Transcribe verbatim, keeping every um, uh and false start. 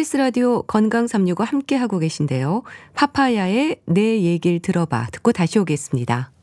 케이비에스 라디오 건강 삼육오 함께하고 계신데요. 파파야의 내 얘기를 들어봐 듣고 다시 오겠습니다.